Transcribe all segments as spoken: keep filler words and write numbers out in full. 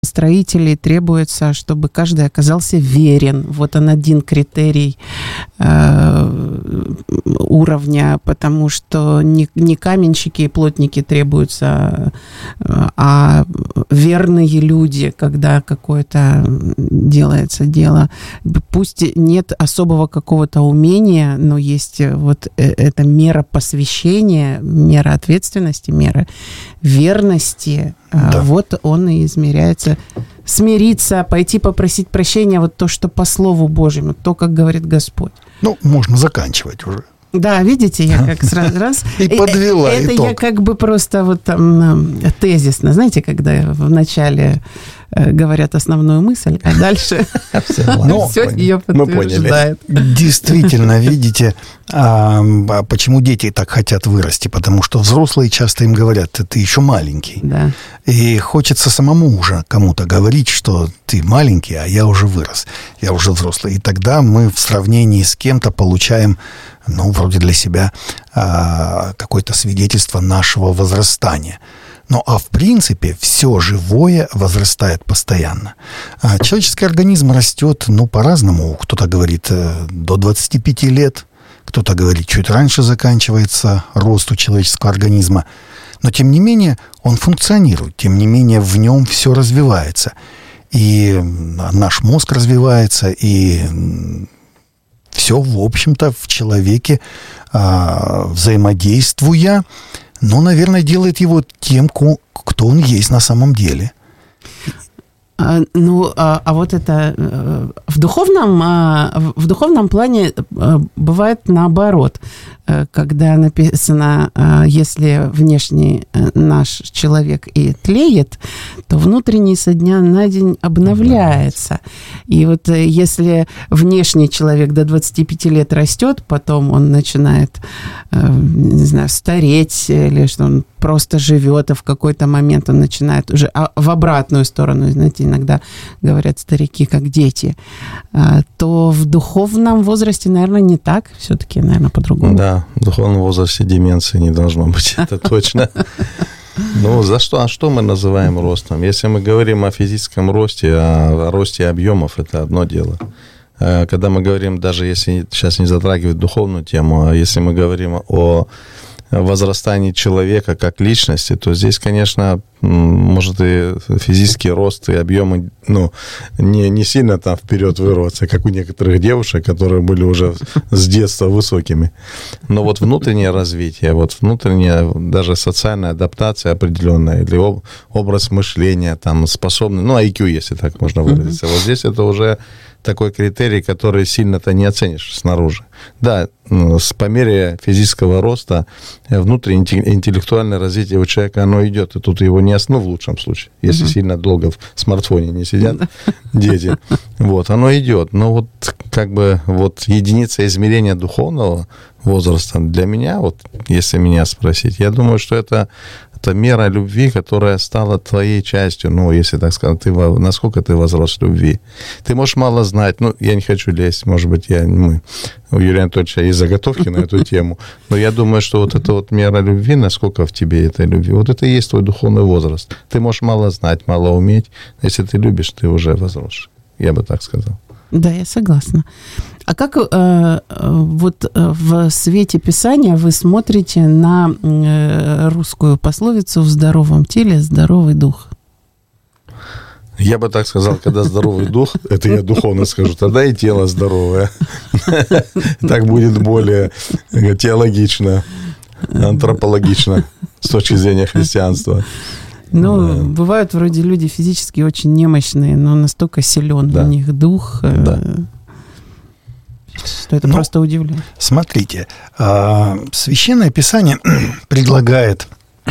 строителей требуется, чтобы каждый оказался верен. Вот он один критерий э, уровня, потому что не, не каменщики и плотники требуются, а верные люди, когда какое-то делается дело. Пусть нет особого какого-то умения, но есть вот эта мера посвящения, мера ответственности, мера верности. Да. Вот он и измеряется. Смириться, пойти попросить прощения, вот то, что по Слову Божьему, то, как говорит Господь. Ну, можно заканчивать уже. Да, видите, я как сразу раз... И подвела это итог. Я как бы просто вот там тезисно, знаете, когда в начале говорят основную мысль, а дальше все ее подтверждает. Действительно, видите, почему дети так хотят вырасти, потому что взрослые часто им говорят: ты еще маленький. Да. И хочется самому уже кому-то говорить, что ты маленький, а я уже вырос, я уже взрослый. И тогда мы в сравнении с кем-то получаем, ну, вроде для себя какое-то свидетельство нашего возрастания. Ну, а в принципе, все живое возрастает постоянно. Человеческий организм растет, ну, по-разному. Кто-то говорит до двадцати пяти лет, кто-то говорит, чуть раньше заканчивается рост у человеческого организма. Но, тем не менее, он функционирует, тем не менее, в нем все развивается. И наш мозг развивается, и все, в общем-то, в человеке взаимодействуя, но, наверное, делает его тем, кто он есть на самом деле. А, ну, а, а вот это в духовном, в духовном плане бывает наоборот. Когда написано, если внешний наш человек и тлеет, то внутренний со дня на день обновляется. И вот если внешний человек до двадцати пяти лет растет, потом он начинает, не знаю, стареть, или что он просто живет, а в какой-то момент он начинает уже в обратную сторону, знаете, иногда говорят старики, как дети, то в духовном возрасте, наверное, не так, все-таки, наверное, по-другому. Да, в духовном возрасте деменции не должно быть, это точно. Ну, за что, а что мы называем ростом? Если мы говорим о физическом росте, о, о росте объемов, это одно дело. Когда мы говорим, даже если сейчас не затрагивать духовную тему, а если мы говорим о возрастании человека как личности, то здесь, конечно, может и физический рост, и объемы, ну, не, не сильно там вперед вырваться, как у некоторых девушек, которые были уже с детства высокими. Но вот внутреннее развитие, вот внутренняя, даже социальная адаптация определенная, или образ мышления, там, способный, ну, ай кью, если так можно выразиться, вот здесь это уже такой критерий, который сильно-то не оценишь снаружи. Да, по мере физического роста внутреннее интеллектуальное развитие у человека, оно идет, и тут его не основ в лучшем случае, если uh-huh. сильно долго в смартфоне не сидят дети. Вот, оно идет. Но вот как бы вот единица измерения духовного возраста для меня, вот если меня спросить, я думаю, что это это мера любви, которая стала твоей частью, ну, если так сказать, ты, насколько ты возрос в любви. Ты можешь мало знать, ну, я не хочу лезть, может быть, я, мы, у Юрия Анатольевича есть заготовки на эту тему, но я думаю, что вот эта вот мера любви, насколько в тебе этой любви, вот это и есть твой духовный возраст. Ты можешь мало знать, мало уметь, если ты любишь, ты уже возросший, я бы так сказал. Да, я согласна. А как э, вот в свете Писания вы смотрите на э, русскую пословицу «в здоровом теле здоровый дух»? Я бы так сказал, когда здоровый дух, это я духовно скажу, тогда и тело здоровое. Так будет более теологично, антропологично с точки зрения христианства. Ну, да. Бывают вроде люди физически очень немощные, но настолько силен да. у них дух, да. что это ну, просто удивляет. Смотрите, Священное Писание предлагает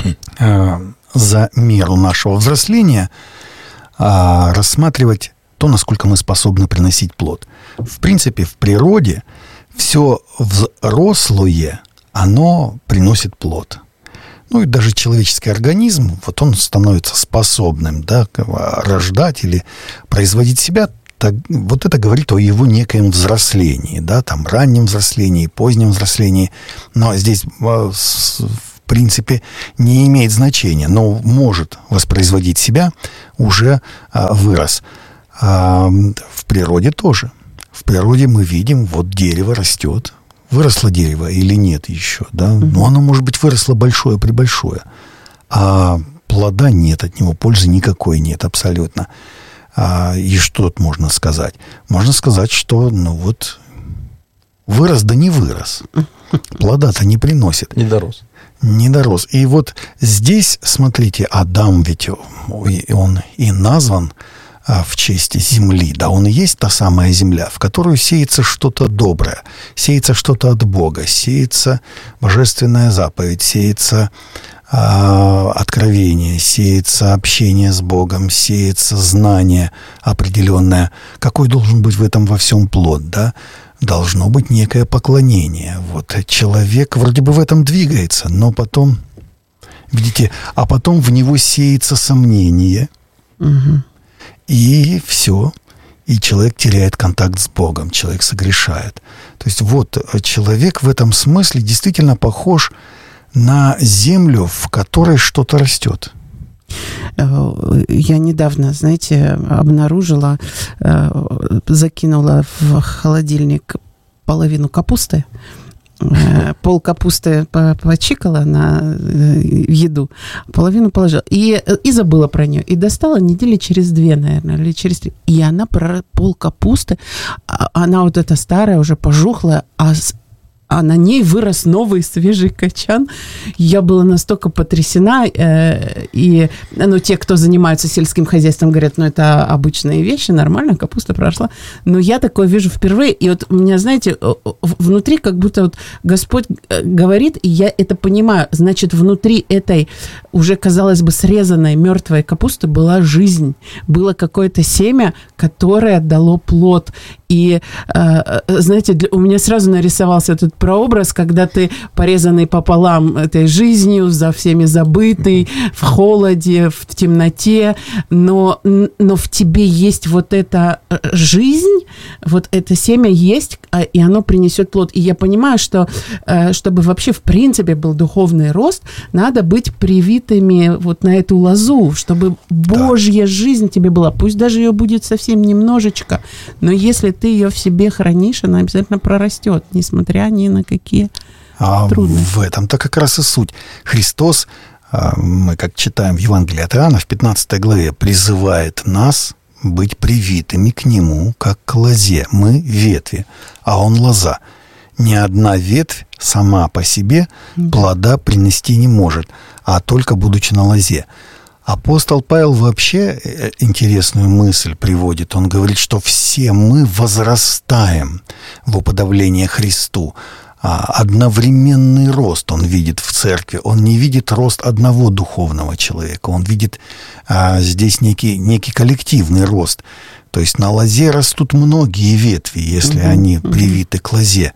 за меру нашего взросления рассматривать то, насколько мы способны приносить плод. В принципе, в природе все взрослое, оно приносит плод. Ну и даже человеческий организм, вот он становится способным, да, рождать или производить себя. Так, вот это говорит о его некоем взрослении, да, там раннем взрослении, позднем взрослении. Но здесь в принципе, не имеет значения, но может воспроизводить себя, уже а, вырос. А, в природе тоже. В природе мы видим, вот дерево растет. Выросло дерево или нет еще, да? Mm-hmm. Но оно, может быть, выросло большое-пребольшое. А плода нет от него, пользы никакой нет абсолютно. А, и что тут можно сказать? Можно сказать, что, ну вот, вырос да не вырос. Плода-то не приносит. Не дорос. Не дорос. И вот здесь, смотрите, Адам ведь он и назван в честь земли, да, он и есть та самая земля, в которую сеется что-то доброе, сеется что-то от Бога, сеется божественная заповедь, сеется э, откровение, сеется общение с Богом, сеется знание определенное. Какой должен быть в этом во всем плод, да? Должно быть некое поклонение. Вот человек вроде бы в этом двигается, но потом, видите, а потом в него сеется сомнение, угу. И все. И человек теряет контакт с Богом, человек согрешает. То есть вот человек в этом смысле действительно похож на землю, в которой что-то растет. Я недавно, знаете, обнаружила, закинула в холодильник половину капусты, пол капусты почикала на еду, половину положила. И, и забыла про нее. И достала недели через две, наверное, или через три. И она про пол капусты, она вот эта старая, уже пожухлая, а а на ней вырос новый свежий качан. Я была настолько потрясена. Э, и ну, те, кто занимается сельским хозяйством, говорят, ну, это обычные вещи, нормально, капуста прошла. Но я такое вижу впервые. И вот у меня, знаете, внутри как будто вот Господь говорит, и я это понимаю. Значит, внутри этой уже, казалось бы, срезанной мертвой капусты была жизнь. Было какое-то семя, которое дало плод. И, э, знаете, для, у меня сразу нарисовался этот прообраз, когда ты порезанный пополам этой жизнью, за всеми забытый, в холоде, в темноте, но, но в тебе есть вот эта жизнь, вот это семя есть, и оно принесет плод. И я понимаю, что чтобы вообще в принципе был духовный рост, надо быть привитыми вот на эту лозу, чтобы Божья да. жизнь тебе была. Пусть даже ее будет совсем немножечко, но если ты ее в себе хранишь, она обязательно прорастет, несмотря ни на какие а трудности. В этом-то как раз и суть. Христос, мы как читаем в Евангелии от Иоанна, в пятнадцатой главе, призывает нас быть привитыми к Нему, как к лозе. Мы ветви, а Он лоза. Ни одна ветвь сама по себе плода принести не может, а только будучи на лозе. Апостол Павел вообще интересную мысль приводит. Он говорит, что все мы возрастаем в уподоблении Христу. Одновременный рост он видит в церкви. Он не видит рост одного духовного человека. Он видит а, здесь некий, некий коллективный рост. То есть на лозе растут многие ветви, если угу, они угу. привиты к лозе.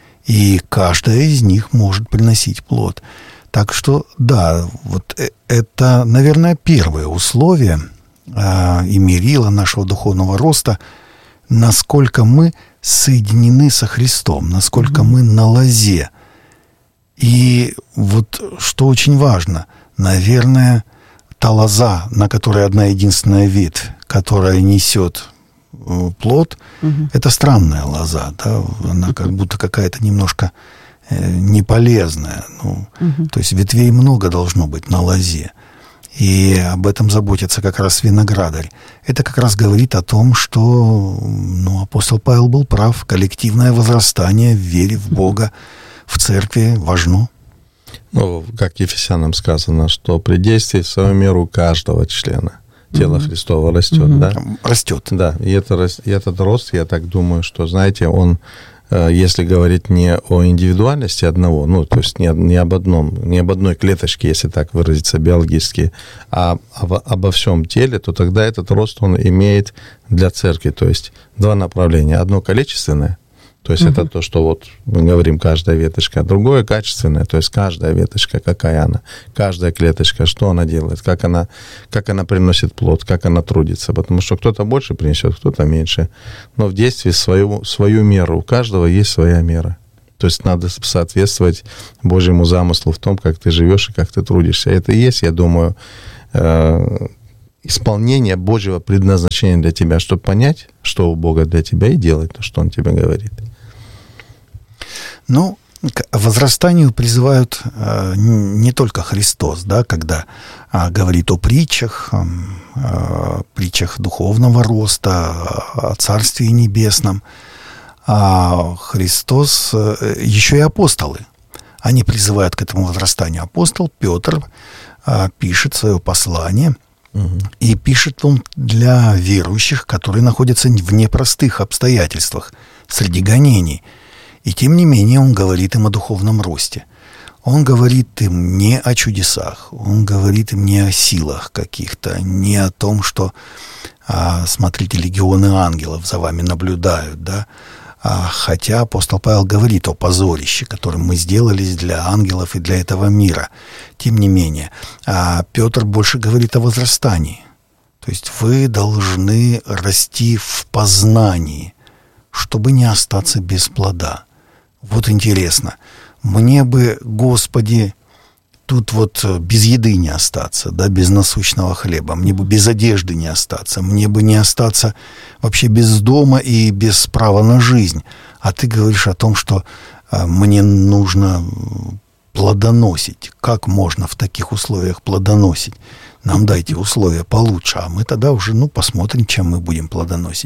И каждая из них может приносить плод. Так что, да, вот это, наверное, первое условие э, и мерило нашего духовного роста, насколько мы соединены со Христом, насколько mm-hmm. мы на лозе. И вот что очень важно, наверное, та лоза, на которой одна единственная ветвь, которая несет э, плод, mm-hmm. это странная лоза, да, она как будто какая-то немножко неполезная. Ну, угу. То есть ветвей много должно быть на лозе. И об этом заботится как раз виноградарь. Это как раз говорит о том, что ну, апостол Павел был прав. Коллективное возрастание в вере в Бога, в церкви важно. Ну, как Ефесянам сказано, что при действии в свою меру каждого члена тело угу. Христова растет. Угу. Да? Растет. Да, и, это, и этот рост, я так думаю, что, знаете, он если говорить не о индивидуальности одного, ну, то есть не, не об одном, не об одной клеточке, если так выразиться биологически, а об, обо всем теле, то тогда этот рост, он имеет для церкви, то есть два направления. Одно количественное, то есть угу. это то, что вот мы говорим, каждая веточка, а другое качественное, то есть каждая веточка, какая она, каждая клеточка, что она делает, как она, как она приносит плод, как она трудится, потому что кто-то больше принесет, кто-то меньше, но в действии свою, свою меру, у каждого есть своя мера. То есть надо соответствовать Божьему замыслу в том, как ты живешь и как ты трудишься. Это и есть, я думаю, исполнение Божьего предназначения для тебя, чтобы понять, что у Бога для тебя, и делать то, что Он тебе говорит. Ну, к возрастанию призывают э, не только Христос, да, когда э, говорит о притчах, э, притчах духовного роста, о Царстве Небесном. А Христос, э, еще и апостолы, они призывают к этому возрастанию. Апостол Петр э, пишет свое послание, угу. и пишет он для верующих, которые находятся в непростых обстоятельствах, среди гонений. И тем не менее он говорит им о духовном росте. Он говорит им не о чудесах, он говорит им не о силах каких-то, не о том, что, а, смотрите, легионы ангелов за вами наблюдают, да. А, хотя апостол Павел говорит о позорище, которым мы сделались для ангелов и для этого мира. Тем не менее, а Петр больше говорит о возрастании. То есть вы должны расти в познании, чтобы не остаться без плода. Вот интересно, мне бы, Господи, тут вот без еды не остаться, да, без насущного хлеба, мне бы без одежды не остаться, мне бы не остаться вообще без дома и без права на жизнь. А ты говоришь о том, что а, мне нужно плодоносить. Как можно в таких условиях плодоносить? Нам дайте условия получше, а мы тогда уже, ну, посмотрим, чем мы будем плодоносить.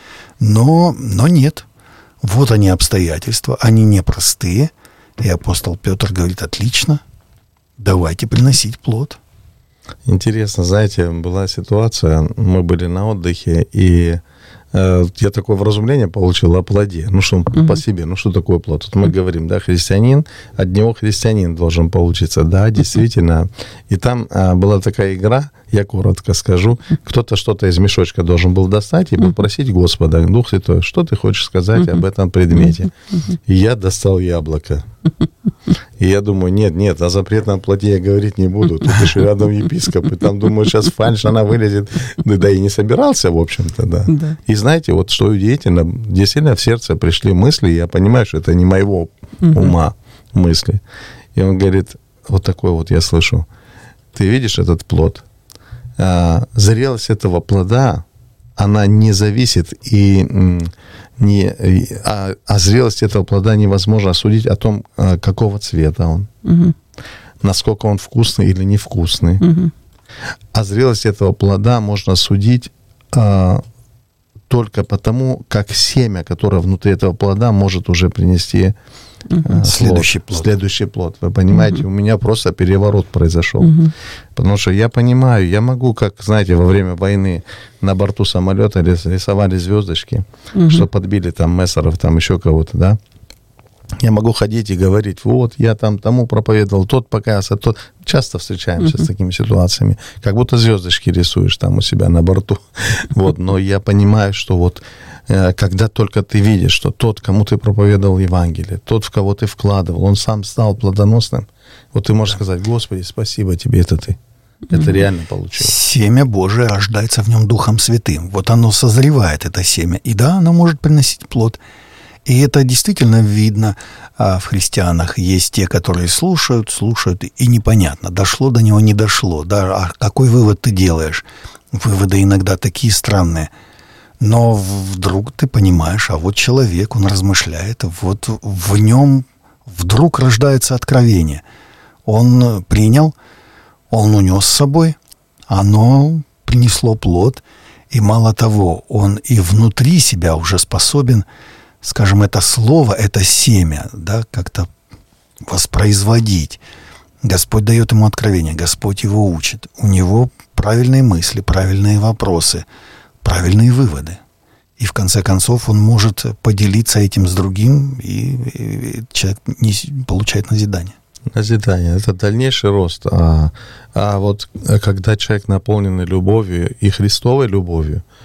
Но, но нет. Вот они обстоятельства, они непростые. И апостол Петр говорит: отлично, давайте приносить плод. Интересно, знаете, была ситуация, мы были на отдыхе, и э, я такое вразумление получил о плоде. Ну, что uh-huh. по себе, ну, что такое плод? Тут мы говорим, да, христианин, от него христианин должен получиться. Да, действительно. Uh-huh. И там а, была такая игра, я коротко скажу, кто-то что-то из мешочка должен был достать и попросить Господа: Дух Святой, что ты хочешь сказать об этом предмете? И я достал яблоко. И я думаю, нет, нет, о запретном плоде я говорить не буду. Тут еще рядом епископ, и там, думаю, сейчас фальшь, она вылезет. Да, да и не собирался, в общем-то, да. да. И знаете, вот что удивительно, действительно в сердце пришли мысли, я понимаю, что это не моего ума мысли. И он говорит, вот такой вот я слышу: ты видишь этот плод? А, зрелость этого плода, она не зависит, и не, а, а зрелость этого плода невозможно судить о том, какого цвета он, угу. насколько он вкусный или невкусный. Угу. А зрелость этого плода можно судить а, только потому, как семя, которое внутри этого плода, может уже принести Uh-huh. Следующий плод. Следующий плод. Вы понимаете, uh-huh. у меня просто переворот произошел. Uh-huh. Потому что я понимаю, я могу, как, знаете, во время войны на борту самолета рисовали звездочки, uh-huh. что подбили там мессеров, там еще кого-то, да. Я могу ходить и говорить: вот, я там тому проповедовал, тот покаялся, тот. Часто встречаемся uh-huh. с такими ситуациями. Как будто звездочки рисуешь там у себя на борту. Вот, но я понимаю, что вот когда только ты видишь, что тот, кому ты проповедовал Евангелие, тот, в кого ты вкладывал, он сам стал плодоносным, вот ты можешь да. сказать: Господи, спасибо тебе, это ты. Это mm-hmm. реально получилось. Семя Божие рождается в нем Духом Святым. Вот оно созревает, это семя. И да, оно может приносить плод. И это действительно видно а, в христианах. Есть те, которые слушают, слушают, и непонятно, дошло до него, не дошло. Да, а какой вывод ты делаешь? Выводы иногда такие странные. Но вдруг ты понимаешь, а вот человек, он размышляет, вот в нем вдруг рождается откровение. Он принял, он унес с собой, оно принесло плод, и мало того, он и внутри себя уже способен, скажем, это слово, это семя, да, как-то воспроизводить. Господь дает ему откровение, Господь его учит. У него правильные мысли, правильные вопросы, правильные выводы. И в конце концов он может поделиться этим с другим, и, и человек не получает назидание. Назидание – это дальнейший рост. А, а вот когда человек наполнен любовью и Христовой любовью,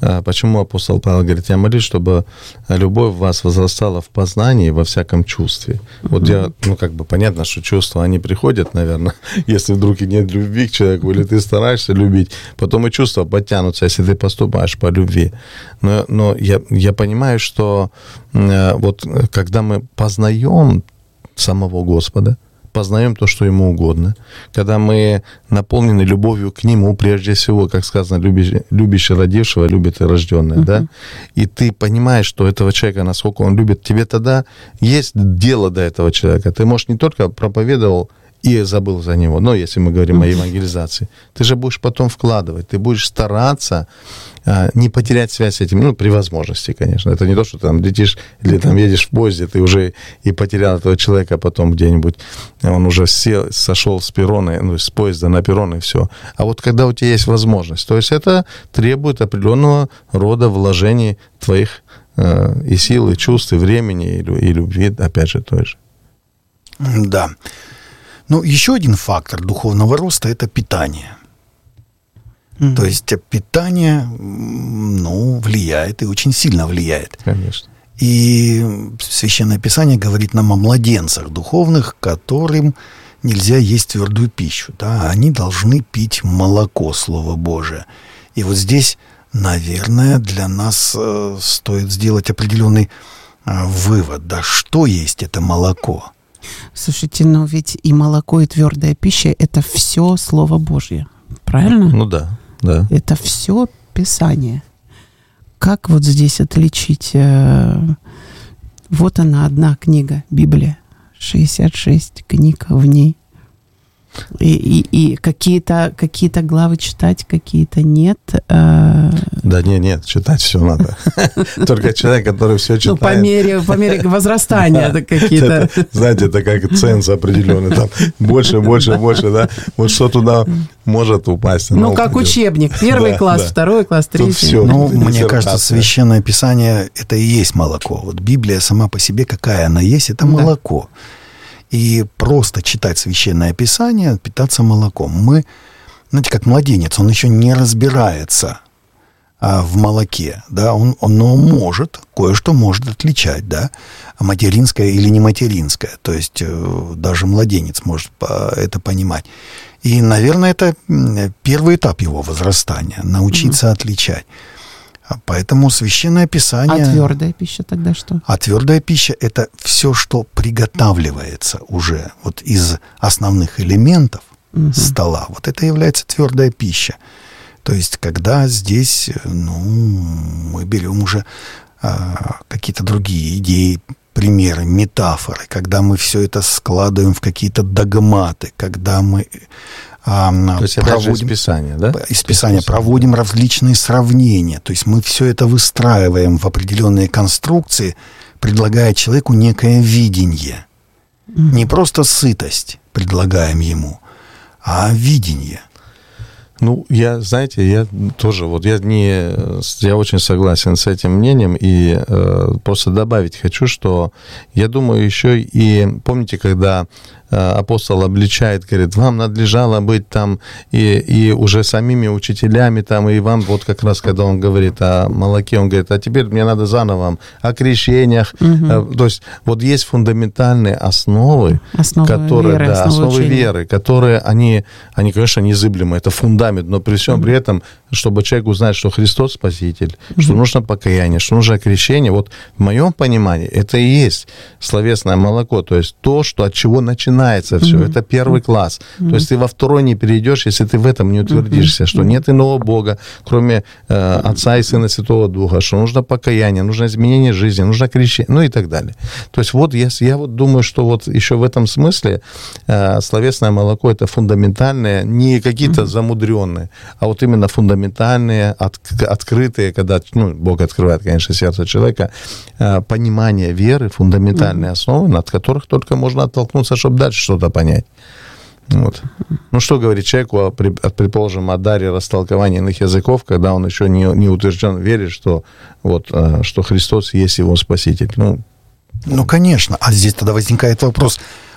почему апостол Павел говорит, я молюсь, чтобы любовь в вас возрастала в познании, во всяком чувстве. Mm-hmm. Вот я, ну, как бы понятно, что чувства, они приходят, наверное, если вдруг и нет любви к человеку, или ты стараешься любить, потом и чувства подтянутся, если ты поступаешь по любви. Но, но я, я понимаю, что э, вот когда мы познаем самого Господа, познаем то, что Ему угодно, когда мы наполнены любовью к Нему, прежде всего, как сказано, любящий, любящий родившего, любит и рожденное, uh-huh. да, и ты понимаешь, что этого человека, насколько он любит, тебе тогда есть дело до этого человека. Ты, может, не только проповедовал и забыл за него, но если мы говорим uh-huh. о евангелизации, ты же будешь потом вкладывать, ты будешь стараться а, не потерять связь с этим, ну, при возможности, конечно. Это не то, что ты там летишь или там едешь в поезде, ты уже и потерял этого человека потом где-нибудь, он уже сел, сошел с перрона, ну, с поезда на перрон и все. А вот когда у тебя есть возможность, то есть это требует определенного рода вложений твоих э, и сил, и чувств, и времени, и, и любви, опять же, той же. Да. Ну, еще один фактор духовного роста – это питание. Mm-hmm. То есть питание, ну, влияет и очень сильно влияет. Конечно. И Священное Писание говорит нам о младенцах духовных, которым нельзя есть твердую пищу. Да? Они должны пить молоко Слова Божия. И вот здесь, наверное, для нас э, стоит сделать определенный э, вывод. Да, что есть это молоко? Слушайте, но ведь и молоко, и твердая пища – это все Слово Божье, правильно? Ну да, да. Это все Писание. Как вот здесь отличить? Вот она, одна книга, Библия, шестьдесят шесть книг в ней. И, и, и какие-то, какие-то главы читать, какие-то нет. Да нет, нет, читать все надо. Только человек, который все читает. Ну, по мере, по мере возрастания какие-то. Знаете, это как ценз определенный. Там больше, больше, больше, да. Вот что туда может упасть. Ну, как учебник. Первый класс, второй класс, третий. Ну, мне кажется, Священное Писание – это и есть молоко. Вот Библия сама по себе, какая она есть, это молоко. И просто читать Священное Писание, питаться молоком. Мы, знаете, как младенец, он еще не разбирается а, в молоке, да, он, он но может, кое-что может отличать, да, материнское или не материнское. То есть э, даже младенец может по, это понимать. И, наверное, это первый этап его возрастания, научиться mm-hmm. отличать. Поэтому Священное Писание... А твердая пища тогда что? А твердая пища – это все, что приготавливается уже вот из основных элементов угу. стола. Вот это является твердая пища. То есть, когда здесь, ну, мы берем уже а, какие-то другие идеи, примеры, метафоры, когда мы все это складываем в какие-то догматы, когда мы... То есть проводим, из Писания, да? Из Писания проводим различные сравнения. То есть мы все это выстраиваем в определенные конструкции, предлагая человеку некое видение. Mm-hmm. Не просто сытость предлагаем ему, а видение. Ну, я, знаете, я тоже, вот я не, я очень согласен с этим мнением, и э, просто добавить хочу, что я думаю еще и, помните, когда апостол обличает, говорит, вам надлежало быть там и, и уже самими учителями там, и вам вот как раз, когда он говорит о молоке, он говорит, а теперь мне надо заново о крещениях. Угу. То есть вот есть фундаментальные основы, основы которые, веры, да, основы, основы веры, которые, они, они, конечно, незыблемы, это фундамент, но при всем угу. при этом, чтобы человек узнать, что Христос Спаситель, угу. что нужно покаяние, что нужно крещение, вот в моем понимании это и есть словесное молоко, то есть то, что от чего начинается все. Mm-hmm. Это первый класс. Mm-hmm. То есть ты во второй не перейдешь, если ты в этом не утвердишься, mm-hmm. что нет иного Бога, кроме э, Отца и Сына Святого Духа, что нужно покаяние, нужно изменение жизни, нужно крещение, ну и так далее. То есть вот я, я вот думаю, что вот еще в этом смысле э, словесное молоко это фундаментальное, не какие-то mm-hmm. замудренные, а вот именно фундаментальные, от, открытые, когда ну, Бог открывает, конечно, сердце человека, э, понимание веры, фундаментальные mm-hmm. основы, от которых только можно оттолкнуться, чтобы дальше что-то понять. Вот. Ну, что говорить человеку, предположим, о даре растолкования иных языков, когда он еще не, не утвержден в вере, что, вот, что Христос есть его Спаситель. Ну, ну, конечно. А здесь тогда возникает вопрос,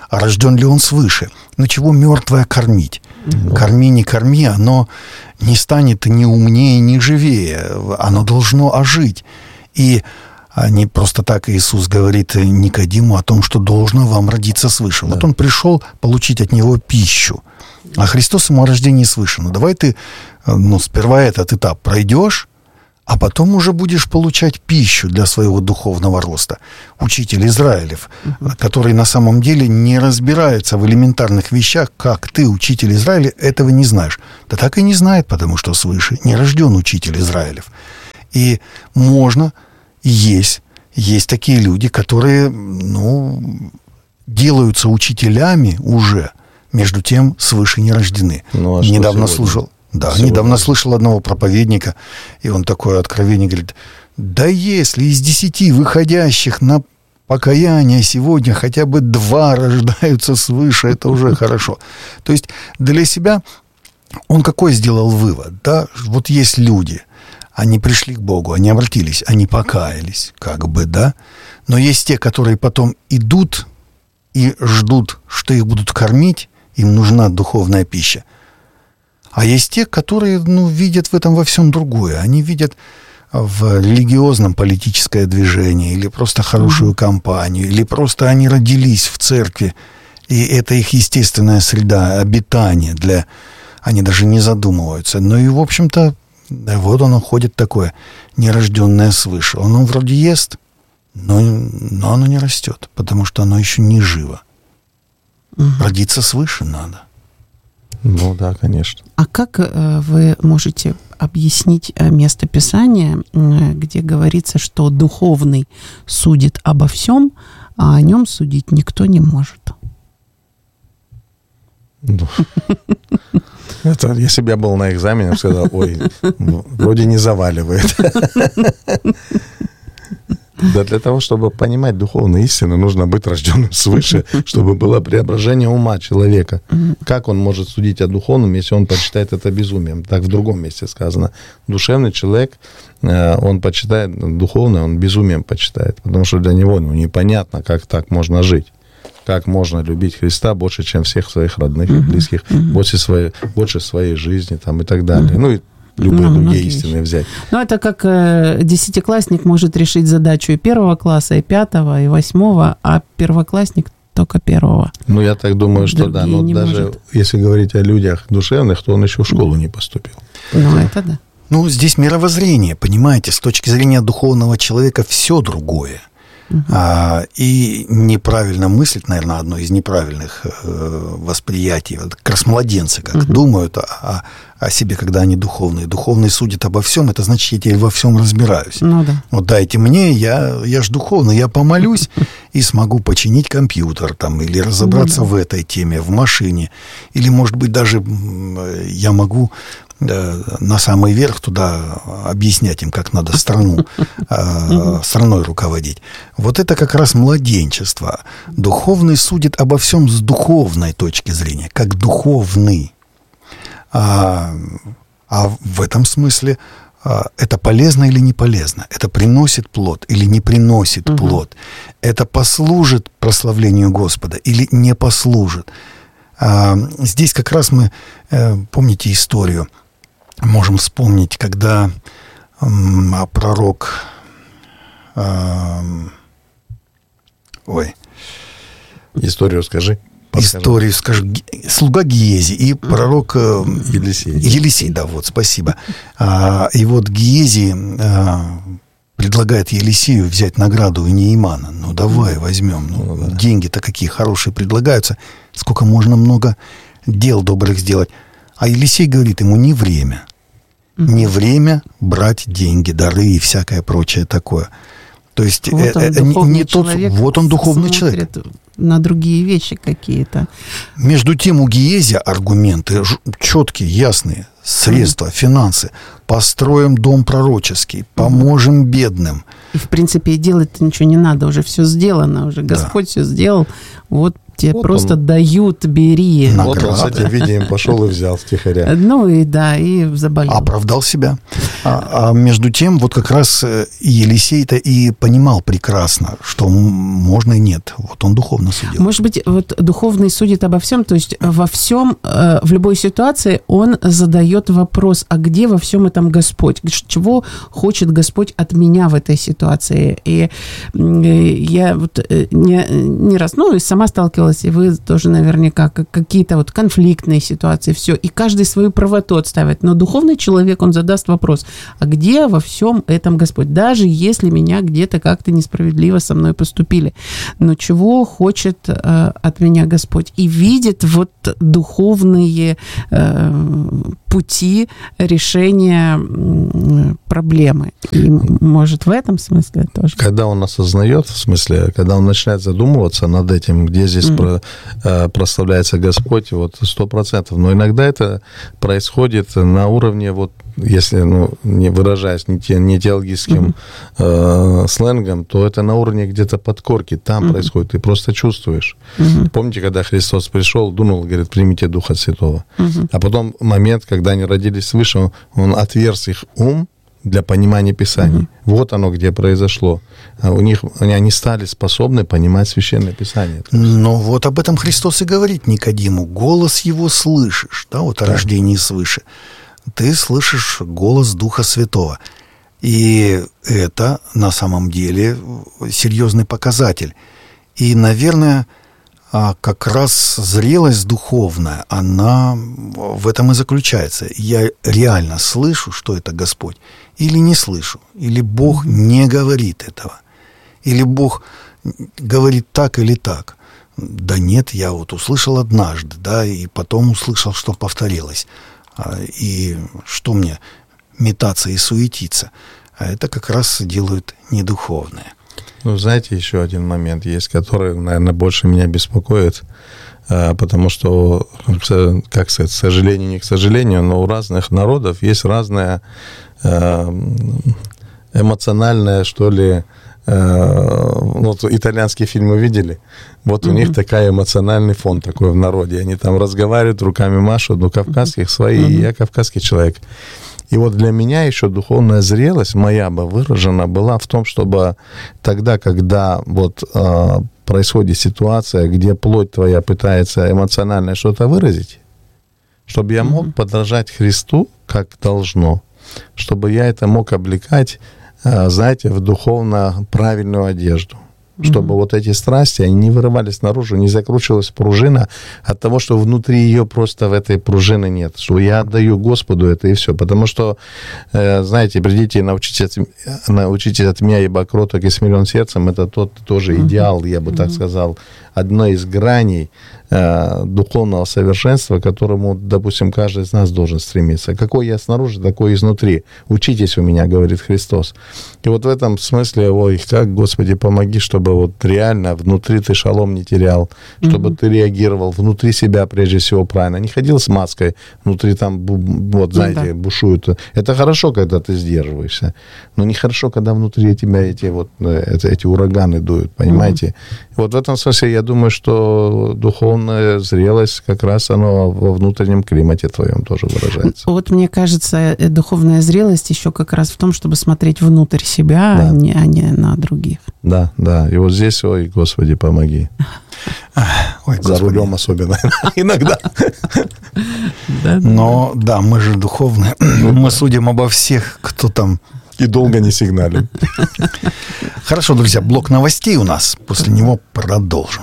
А рожден ли он свыше? Ну, чего мертвое кормить? Mm-hmm. Корми, не корми, оно не станет ни умнее, ни живее. Оно должно ожить. И не просто так Иисус говорит Никодиму о том, что должно вам родиться свыше. Да. Вот он пришел получить от него пищу. А Христос ему о рождении свыше. Ну, давай ты, ну, сперва этот этап пройдешь, а потом уже будешь получать пищу для своего духовного роста. Учитель Израилев, угу. который на самом деле не разбирается в элементарных вещах, как ты, учитель Израиля, этого не знаешь. Да так и не знает, потому что свыше не рожден учитель Израилев. И можно, есть, есть такие люди, которые, ну, делаются учителями уже, между тем свыше не рождены. Ну, а недавно слушал. Да, Сегодня. недавно слышал одного проповедника, и он такое откровение говорит: да если из десяти выходящих на покаяние сегодня хотя бы два рождаются свыше, это уже хорошо. То есть для себя он какой сделал вывод? Да, вот есть люди, они пришли к Богу, они обратились, они покаялись, как бы, да, но есть те, которые потом идут и ждут, что их будут кормить, им нужна духовная пища. А есть те, которые, ну, видят в этом во всем другое. Они видят в религиозном политическое движение, или просто хорошую компанию, или просто они родились в церкви, и это их естественная среда обитания для... Они даже не задумываются. Ну и, в общем-то, вот оно ходит такое, нерожденное свыше. Оно вроде ест, но, но оно не растет, потому что оно еще не живо. Угу. Родиться свыше надо. Ну да, конечно. А как э, вы можете объяснить э, место Писания, э, где говорится, что духовный судит обо всем, а о нем судить никто не может? Ну, это если бы я был на экзамене, я бы сказал: ой, вроде не заваливает. Да, для того, чтобы понимать духовные истины, нужно быть рожденным свыше, чтобы было преображение ума человека. Как он может судить о духовном, если он почитает это безумием? Так в другом месте сказано. Душевный человек, он почитает духовное, он безумием почитает, потому что для него, ну, непонятно, как так можно жить. Как можно любить Христа больше, чем всех своих родных и близких, больше своей, больше своей жизни там, и так далее. Ну, и любые ну, другие истины взять. Ну, это как э, десятиклассник может решить задачу и первого класса, и пятого, и восьмого, а первоклассник только первого. Ну, я так думаю, что да. Но даже может. Если говорить о людях душевных, то он еще в школу не поступил. Ну, это да. Ну, здесь мировоззрение, понимаете, с точки зрения духовного человека все другое. Uh-huh. А, и неправильно мыслить, наверное, одно из неправильных э, восприятий. Вот как раз младенцы как uh-huh. думают о, о себе, когда они духовные. Духовный судит обо всем, это значит, я теперь во всем разбираюсь. Ну, да. Вот дайте мне, я, я ж духовный, я помолюсь и смогу починить компьютер там, или разобраться ну, да. в этой теме, в машине. Или, может быть, даже я могу на самый верх туда объяснять им, как надо страну, страной руководить. Вот это как раз младенчество. Духовный судит обо всем с духовной точки зрения, как духовный. А, а в этом смысле это полезно или не полезно? Это приносит плод или не приносит угу. плод? Это послужит прославлению Господа или не послужит? А, здесь как раз мы, помните историю, можем вспомнить, когда м, а пророк э, ой историю скажи подскажи. историю скажи слуга Гиези и пророк э, Елисей. Елисей, да, вот, спасибо. А, и вот Гиези а, предлагает Елисею взять награду у Неимана. Ну, давай возьмем. Ну, ну, да. Деньги-то какие хорошие предлагаются. Сколько можно много дел добрых сделать. А Елисей говорит ему: не время. Mm-hmm. Не время брать деньги, дары и всякое прочее такое. То есть вот э, э, не, не тот... Вот он духовный человек. На другие вещи какие-то. Между тем у Гиези аргументы четкие, ясные. Средства, mm-hmm. финансы. Построим дом пророческий. Поможем mm-hmm. бедным. И, в принципе, делать-то ничего не надо. Уже все сделано. Уже Господь да. все сделал. Вот тебе вот просто он. дают, бери. Вот он с этим видением пошел и взял втихаря. Ну и да, и заболел. Оправдал себя. А, а между тем, вот как раз Елисей-то и понимал прекрасно, что можно и нет. Вот он духовно судил. Может быть, вот духовный судит обо всем, то есть во всем, в любой ситуации он задает вопрос, а где во всем этом Господь? Чего хочет Господь от меня в этой ситуации? И я вот не, не раз, ну, и сама сталкивалась, и вы тоже наверняка, какие-то вот конфликтные ситуации, все, и каждый свою правоту отставит. Но духовный человек, он задаст вопрос, а где во всем этом Господь? Даже если меня где-то как-то несправедливо со мной поступили. Но чего хочет э, от меня Господь? И видит вот духовные э, пути решения э, проблемы. И, может, в этом смысле тоже? Когда он осознает, в смысле, когда он начинает задумываться над этим, где здесь mm-hmm. про, э, прославляется Господь, вот сто процентов. Но иногда это происходит на уровне, вот, если, ну, не выражаясь не, те, не теологическим mm-hmm. э, сленгом, то это на уровне где-то подкорки, там mm-hmm. происходит, ты просто чувствуешь. Mm-hmm. Помните, когда Христос пришел, думал, говорит, примите Духа Святого. Mm-hmm. А потом момент, когда они родились свыше, он, он отверз их ум для понимания Писаний. Mm-hmm. Вот оно, где произошло. У них, они стали способны понимать Священное Писание. Но вот об этом Христос и говорит Никодиму. Голос его слышишь, да, вот о да. рождении свыше. Ты слышишь голос Духа Святого. И это на самом деле серьезный показатель. И, наверное, как раз зрелость духовная, она в этом и заключается. Я реально слышу, что это Господь, или не слышу, или Бог не говорит этого, или Бог говорит так или так. Да нет, я вот услышал однажды, да, и потом услышал, что повторилось. И что мне метаться и суетиться? А это как раз делают недуховные. Ну, знаете, еще один момент есть, который, наверное, больше меня беспокоит, потому что, как сказать, к сожалению, не к сожалению, но у разных народов есть разная эмоциональная, что ли, вот итальянские фильмы видели, вот mm-hmm. у них такой эмоциональный фон такой в народе, они там разговаривают, руками машут, ну, кавказских свои, mm-hmm. я кавказский человек. И вот для меня еще духовная зрелость моя бы выражена была в том, чтобы тогда, когда вот э, происходит ситуация, где плоть твоя пытается эмоционально что-то выразить, чтобы я мог mm-hmm. подражать Христу, как должно, чтобы я это мог облекать, э, знаете, в духовно правильную одежду. Чтобы mm-hmm. вот эти страсти, они не вырывались наружу, не закручивалась пружина от того, что внутри ее просто в этой пружины нет. Что я отдаю Господу это и все. Потому что, э, знаете, придите и научитесь от, научитесь от меня, ибо кроток и смирен сердцем, это тот тоже mm-hmm. идеал, я бы mm-hmm. так сказал, одной из граней э, духовного совершенства, к которому, допустим, каждый из нас должен стремиться. Какой я снаружи, такой изнутри. Учитесь у меня, говорит Христос. И вот в этом смысле, ой, как, Господи, помоги, чтобы вот реально внутри ты шалом не терял, чтобы mm-hmm. ты реагировал внутри себя, прежде всего, правильно. Не ходил с маской, внутри там, вот, знаете, mm-hmm. бушуют. Это хорошо, когда ты сдерживаешься, но нехорошо, когда внутри тебя эти вот эти, эти ураганы дуют, понимаете? Mm-hmm. Вот в этом смысле я думаю, что духовная зрелость как раз оно во внутреннем климате твоем тоже выражается. Вот мне кажется, духовная зрелость еще как раз в том, чтобы смотреть внутрь себя, да. а, не, а не на других. Да, да. И вот здесь, ой, Господи, помоги. Ой, за рулем особенно иногда. Но да, мы же духовные. Мы судим обо всех, кто там... И долго не сигналим. Хорошо, друзья, блок новостей у нас. После него продолжим.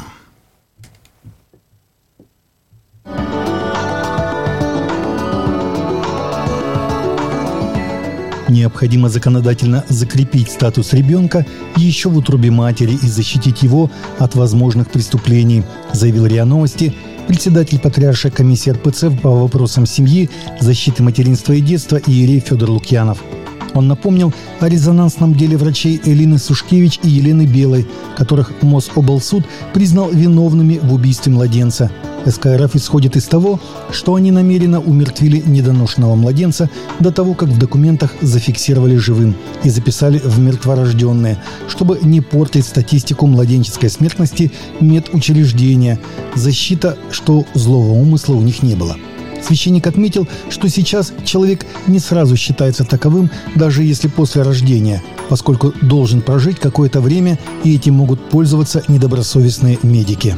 Необходимо законодательно закрепить статус ребенка еще в утробе матери и защитить его от возможных преступлений, заявил РИА Новости председатель Патриаршей комиссии эр пэ цэ по вопросам семьи, защиты материнства и детства иерей Федор Лукьянов. Он напомнил о резонансном деле врачей Элины Сушкевич и Елены Белой, которых Мособлсуд признал виновными в убийстве младенца. СК-РФ исходит из того, что они намеренно умертвили недоношенного младенца до того, как в документах зафиксировали живым и записали в мертворожденные, чтобы не портить статистику младенческой смертности медучреждения. Защита, что злого умысла у них не было. Священник отметил, что сейчас человек не сразу считается таковым, даже если после рождения, поскольку должен прожить какое-то время, и этим могут пользоваться недобросовестные медики.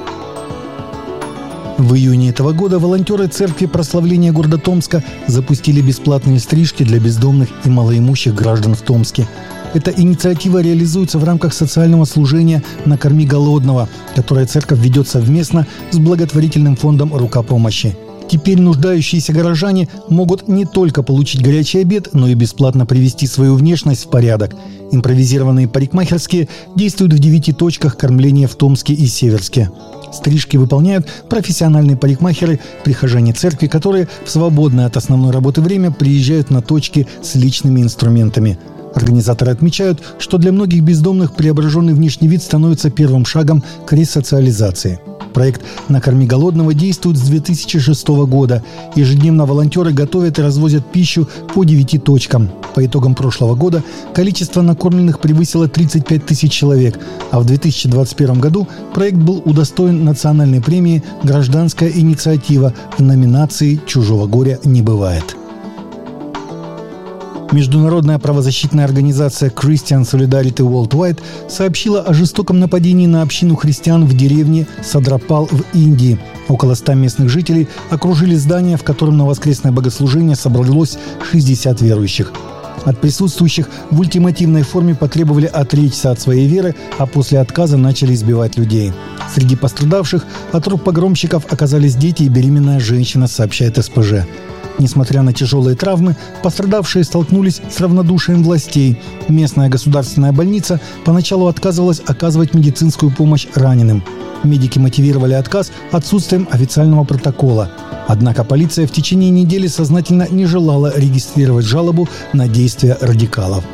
В июне этого года волонтеры Церкви Прославления города Томска запустили бесплатные стрижки для бездомных и малоимущих граждан в Томске. Эта инициатива реализуется в рамках социального служения «Накорми голодного», которое церковь ведет совместно с благотворительным фондом «Рука помощи». Теперь нуждающиеся горожане могут не только получить горячий обед, но и бесплатно привести свою внешность в порядок. Импровизированные парикмахерские действуют в девяти точках кормления в Томске и Северске. Стрижки выполняют профессиональные парикмахеры, прихожане церкви, которые в свободное от основной работы время приезжают на точки с личными инструментами. Организаторы отмечают, что для многих бездомных преображенный внешний вид становится первым шагом к ресоциализации. Проект «Накорми голодного» действует с две тысячи шестого года. Ежедневно волонтеры готовят и развозят пищу по девяти точкам. По итогам прошлого года количество накормленных превысило тридцать пять тысяч человек, а в две тысячи двадцать первом году проект был удостоен национальной премии «Гражданская инициатива» в номинации «Чужого горя не бывает». Международная правозащитная организация Christian Solidarity Worldwide сообщила о жестоком нападении на общину христиан в деревне Садрапал в Индии. Около ста местных жителей окружили здание, в котором на воскресное богослужение собралось шестьдесят верующих. От присутствующих в ультимативной форме потребовали отречься от своей веры, а после отказа начали избивать людей. Среди пострадавших от рук погромщиков оказались дети и беременная женщина, сообщает эс пэ жэ. Несмотря на тяжелые травмы, пострадавшие столкнулись с равнодушием властей. Местная государственная больница поначалу отказывалась оказывать медицинскую помощь раненым. Медики мотивировали отказ отсутствием официального протокола. Однако полиция в течение недели сознательно не желала регистрировать жалобу на действия радикалов.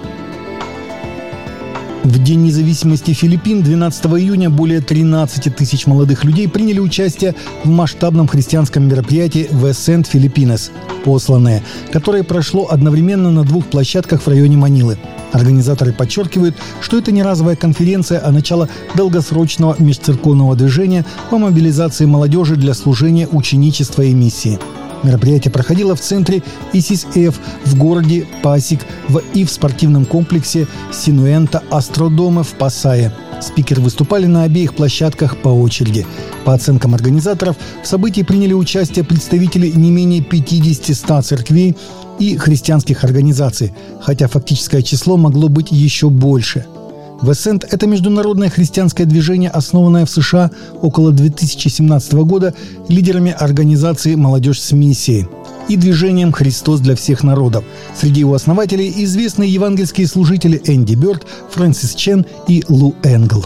В День независимости Филиппин двенадцатого июня более тринадцати тысяч молодых людей приняли участие в масштабном христианском мероприятии «Весент Филиппинес» «Посланные», которое прошло одновременно на двух площадках в районе Манилы. Организаторы подчеркивают, что это не разовая конференция, а начало долгосрочного межцерковного движения по мобилизации молодежи для служения, ученичества и миссии. Мероприятие проходило в центре ай си эс эф в городе Пасиг в, и в спортивном комплексе Синуэнта Астродома в Пасае. Спикеры выступали на обеих площадках по очереди. По оценкам организаторов, в событии приняли участие представители не менее пятидесяти церквей и христианских организаций, хотя фактическое число могло быть еще больше. Весент – это международное христианское движение, основанное в США около две тысячи семнадцатого года лидерами организации «Молодежь с миссией» и движением «Христос для всех народов». Среди его основателей известные евангельские служители Энди Бёрд, Фрэнсис Чен и Лу Энгл.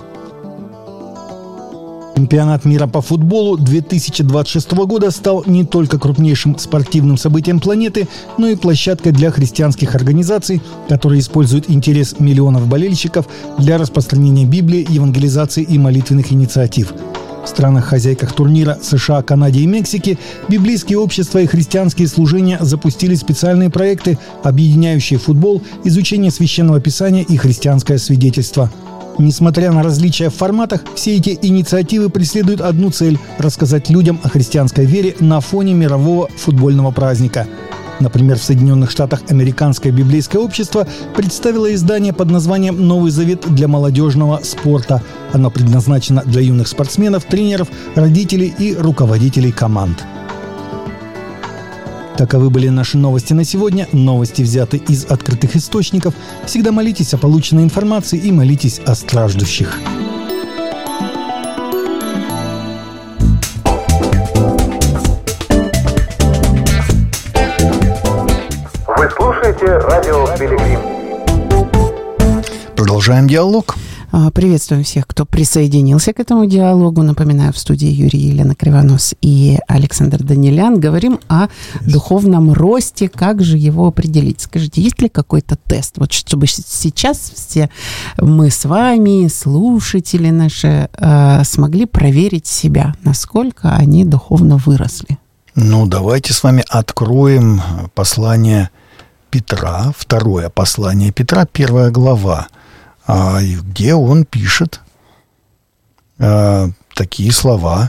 Чемпионат мира по футболу две тысячи двадцать шестого года стал не только крупнейшим спортивным событием планеты, но и площадкой для христианских организаций, которые используют интерес миллионов болельщиков для распространения Библии, евангелизации и молитвенных инициатив. В странах-хозяйках турнира США, Канаде и Мексике библейские общества и христианские служения запустили специальные проекты, объединяющие футбол, изучение священного писания и христианское свидетельство. Несмотря на различия в форматах, все эти инициативы преследуют одну цель – рассказать людям о христианской вере на фоне мирового футбольного праздника. Например, в Соединенных Штатах Американское библейское общество представило издание под названием «Новый завет для молодежного спорта». Оно предназначено для юных спортсменов, тренеров, родителей и руководителей команд. Таковы были наши новости на сегодня. Новости взяты из открытых источников. Всегда молитесь о полученной информации и молитесь о страждущих. Вы слушаете радио «Пилигрим». Продолжаем диалог. Приветствуем всех, кто присоединился к этому диалогу. Напоминаю, в студии Юрий Елена Кривонос и Александр Данилян. Говорим о духовном росте. Как же его определить? Скажите, есть ли какой-то тест? Вот чтобы сейчас все мы с вами, слушатели наши, смогли проверить себя, насколько они духовно выросли. Ну, давайте с вами откроем послание Петра, второе послание Петра, первая глава, где он пишет такие слова: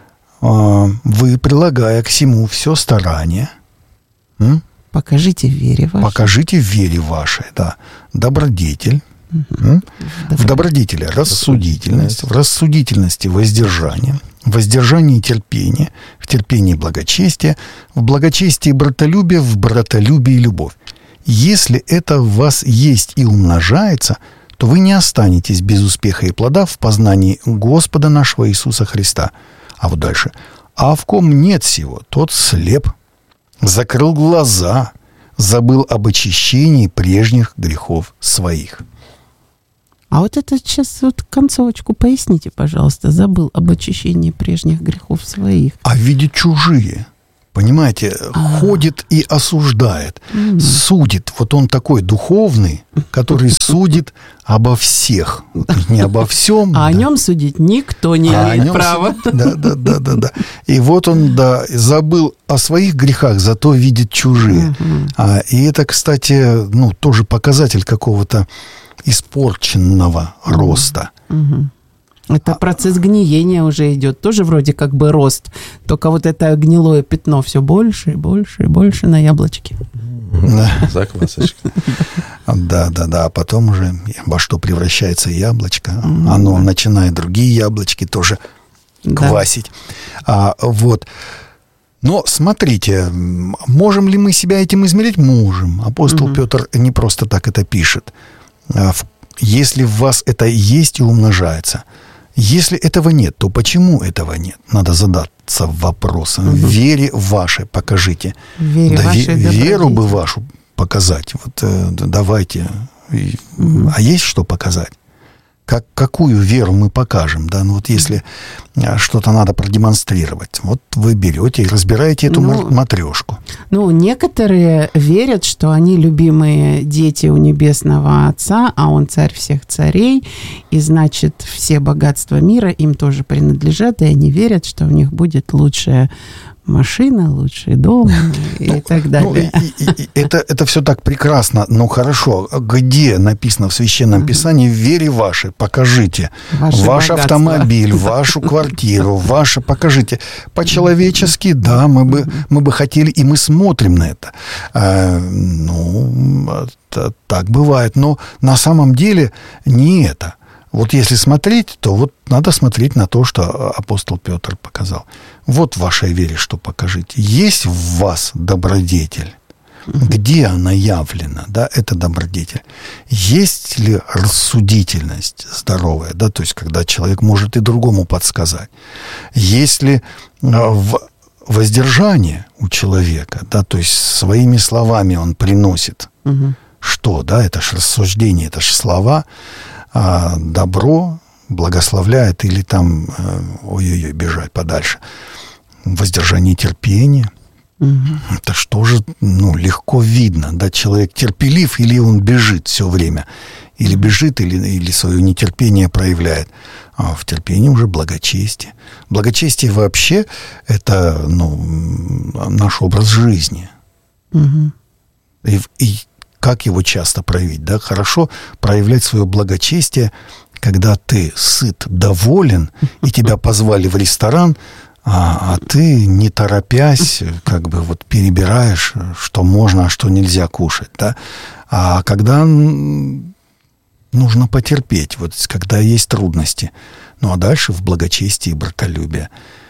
«Вы, прилагая к всему все старание, покажите в вере вашей, покажите в вере вашей, да, добродетель, угу. в добродетели рассудительность, в рассудительности воздержание, в воздержании терпение, в терпении благочестие, в благочестии братолюбие, в братолюбии любовь. Если это в вас есть и умножается, то вы не останетесь без успеха и плода в познании Господа нашего Иисуса Христа». А вот дальше. «А в ком нет сего, тот слеп, закрыл глаза, забыл об очищении прежних грехов своих». А вот это сейчас вот концовочку поясните, пожалуйста. Забыл об очищении прежних грехов своих. А видит чужие. Понимаете, А-а-а. ходит и осуждает, mm-hmm. судит. Вот он такой духовный, который судит обо всех. Не обо всем. А да. о нем судить никто не а имеет права. Да, да, да, да, да. И вот он, да, забыл о своих грехах, зато видит чужие. Mm-hmm. А, и это, кстати, ну, тоже показатель какого-то испорченного mm-hmm. роста. Mm-hmm. Это процесс гниения уже идет. Тоже вроде как бы рост. Только вот это гнилое пятно все больше и больше и больше на яблочке. Заквасочка. Да, да, да. А потом уже во что превращается яблочко. Оно начинает другие яблочки тоже квасить. А, вот. Но смотрите, можем ли мы себя этим измерить? Можем. Апостол Петр не просто так это пишет. Если в вас это есть и умножается. Если этого нет, то почему этого нет? Надо задаться вопросом. Угу. В вере вашей покажите. В вере да, вашей ве- веру бы вашу показать. Вот э, давайте. Угу. А есть что показать? Как, какую веру мы покажем? Да? Ну, вот если что-то надо продемонстрировать, вот вы берете и разбираете эту ну, матрешку. Ну, некоторые верят, что они любимые дети у Небесного Отца, а Он царь всех царей, и значит, все богатства мира им тоже принадлежат, и они верят, что у них будет лучшая машина, лучший дом и ну, так далее. Ну, и, и, и, это, это все так прекрасно, но хорошо. Где написано в Священном uh-huh. Писании: в вере вашей покажите Ваше ваш богатство. Автомобиль, вашу квартиру, ваше покажите. По-человечески, да, мы бы, мы бы хотели, и мы смотрим на это. А, ну, это, так бывает. Но на самом деле не это. Вот если смотреть, то вот надо смотреть на то, что апостол Петр показал. Вот в вашей вере что покажите. Есть в вас добродетель? Mm-hmm. Где она явлена? Да, это добродетель. Есть ли рассудительность здоровая? Да, то есть, когда человек может и другому подсказать. Есть ли в воздержание у человека? Да, то есть, своими словами он приносит. Mm-hmm. Что? Да, это же рассуждение, это же слова. А добро благословляет или там, ой-ой-ой, бежать подальше. Воздержание терпения. Угу. Это что же, ну, легко видно, да, человек терпелив или он бежит все время. Или бежит, или, или свое нетерпение проявляет. А в терпении уже благочестие. Благочестие вообще это, ну, наш образ жизни. Угу. И, и как его часто проявить? Да? Хорошо проявлять свое благочестие, когда ты сыт, доволен, и тебя позвали в ресторан, а, а ты, не торопясь, как бы вот перебираешь, что можно, а что нельзя кушать. Да? А когда нужно потерпеть, вот когда есть трудности. Ну, а дальше в благочестии и братолюбие.